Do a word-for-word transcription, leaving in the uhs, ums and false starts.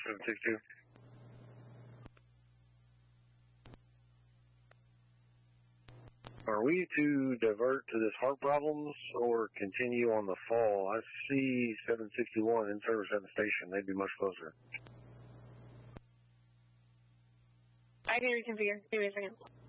seven sixty-two. Are we to divert to this heart problems or continue on the fall? I see seven sixty-one in service at the station. They'd be much closer. I can reconfigure. Give me a second.